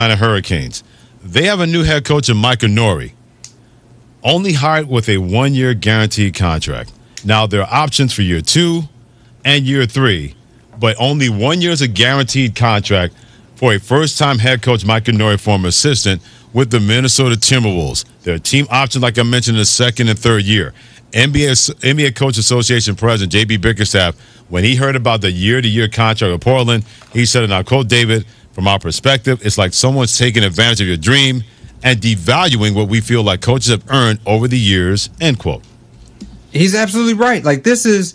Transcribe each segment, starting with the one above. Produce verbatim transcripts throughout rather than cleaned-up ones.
Carolina Hurricanes. They have a new head coach in Mike Nori, only hired with a one-year guaranteed contract. Now, there are options for year two and year three, but only one year is a guaranteed contract for a first-time head coach, Mike Nori, former assistant with the Minnesota Timberwolves. There are team options, like I mentioned, in the second and third year. N B A, N B A Coach Association President J B Bickerstaff, when he heard about the year-to-year contract with Portland, he said, and I'll quote David, from our perspective, it's like someone's taking advantage of your dream and devaluing what we feel like coaches have earned over the years, end quote. He's absolutely right. Like, this is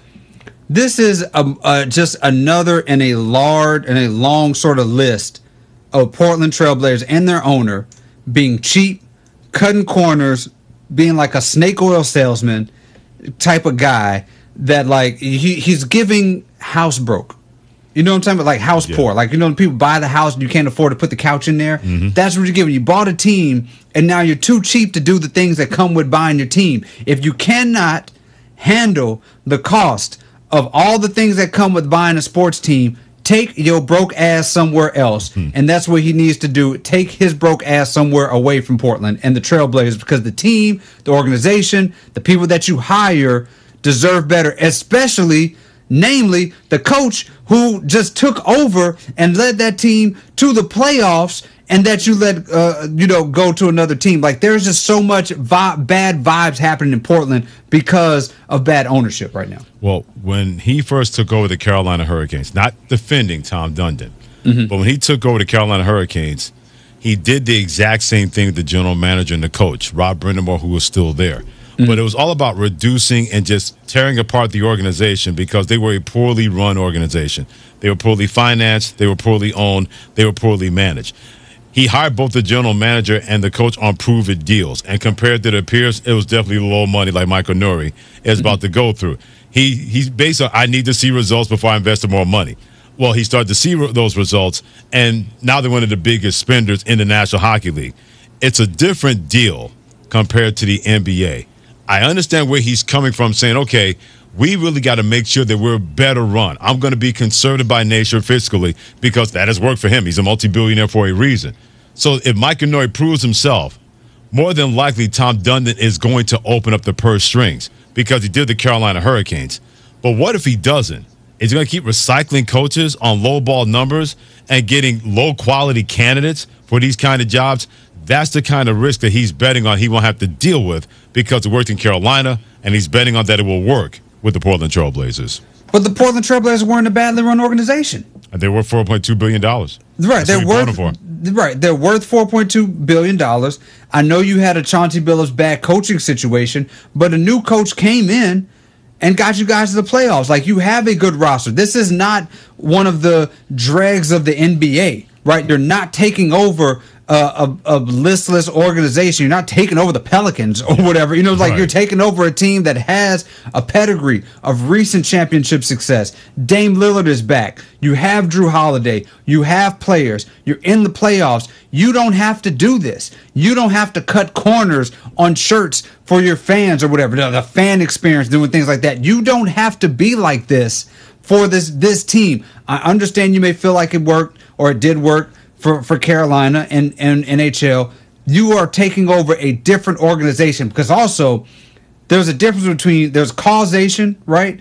this is a, uh, just another in a large and a long sort of list of Portland Trailblazers and their owner being cheap, cutting corners, being like a snake oil salesman type of guy that, like, he, he's giving house broke. You know what I'm talking about? Like house yeah. poor. Like, you know, when people buy the house and you can't afford to put the couch in there. Mm-hmm. That's what you're giving. You bought a team and now you're too cheap to do the things that come with buying your team. If you cannot handle the cost of all the things that come with buying a sports team, take your broke ass somewhere else. Hmm. And that's what he needs to do. Take his broke ass somewhere away from Portland and the Trailblazers, because the team, the organization, the people that you hire deserve better, especially, namely, the coach who just took over and led that team to the playoffs, and that you let, uh, you know, go to another team. Like, there's just so much vi- bad vibes happening in Portland because of bad ownership right now. Well, when he first took over the Carolina Hurricanes, not defending Tom Dundon, mm-hmm. but when he took over the Carolina Hurricanes, he did the exact same thing with the general manager and the coach, Rob Brindamore, who was still there. Mm-hmm. But it was all about reducing and just tearing apart the organization because they were a poorly run organization. They were poorly financed, they were poorly owned, they were poorly managed. He hired both the general manager and the coach on proven deals. And compared to the peers, it was definitely low money, like Michael Nuri is about to go through. He He's based on, I need to see results before I invest more money. Well, he started to see re- those results, and now they're one of the biggest spenders in the National Hockey League. It's a different deal compared to the N B A. I understand where he's coming from, saying, okay, we really got to make sure that we're better run. I'm going to be conservative by nature fiscally because that has worked for him. He's a multi-billionaire for a reason. So if Mike Nori proves himself, more than likely Tom Dundon is going to open up the purse strings because he did the Carolina Hurricanes. But what if he doesn't? Is he going to keep recycling coaches on low ball numbers and getting low-quality candidates for these kind of jobs? That's the kind of risk that he's betting on he won't have to deal with because it worked in Carolina, and he's betting on that it will work with the Portland Trail Blazers. But the Portland Trail Blazers weren't a badly run organization. And they worth four point two billion dollars. Right, they're worth right. They're worth four point two billion dollars. I know you had a Chauncey Billups bad coaching situation, but a new coach came in and got you guys to the playoffs. Like, you have a good roster. This is not one of the dregs of the N B A, right? You're not taking over Uh, a, a listless organization. You're not taking over the Pelicans or whatever. You know, like right. You're taking over a team that has a pedigree of recent championship success. Dame Lillard is back. You have Drew Holiday. You have players. You're in the playoffs. You don't have to do this. You don't have to cut corners on shirts for your fans or whatever. The, the fan experience, doing things like that. You don't have to be like this for this this team. I understand you may feel like it worked or it did work for, for Carolina and, and N H L. You are taking over a different organization, because also there's a difference between, there's causation, right?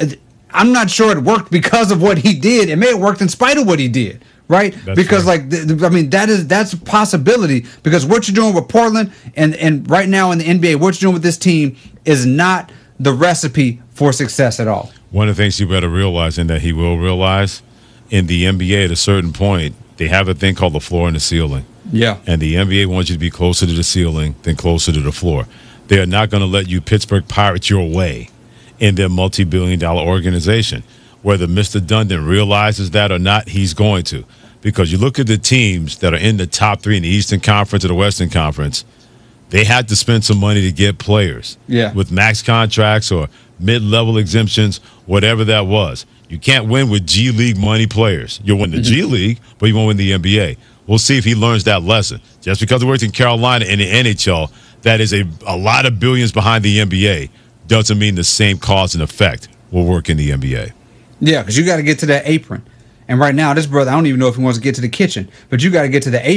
I'm not sure it worked because of what he did. It may have worked in spite of what he did, right? That's because right. like, th- I mean, that is, that's a possibility, because what you're doing with Portland and, and right now in the N B A, what you're doing with this team is not the recipe for success at all. One of the things you better realize, and that he will realize, in the N B A at a certain point, they have a thing called the floor and the ceiling. Yeah. And the N B A wants you to be closer to the ceiling than closer to the floor. They are not going to let you Pittsburgh Pirates your way in their multi-billion dollar organization. Whether Mister Dundon realizes that or not, he's going to. Because you look at the teams that are in the top three in the Eastern Conference or the Western Conference, they had to spend some money to get players. Yeah. With max contracts or mid-level exemptions, whatever that was. You can't win with G League money players. You'll win the G League, but you won't win the N B A. We'll see if he learns that lesson. Just because it worked in Carolina and the N H L, that is a, a lot of billions behind the N B A, doesn't mean the same cause and effect will work in the N B A. Yeah, because you got to get to that apron. And right now, this brother, I don't even know if he wants to get to the kitchen, but you got to get to the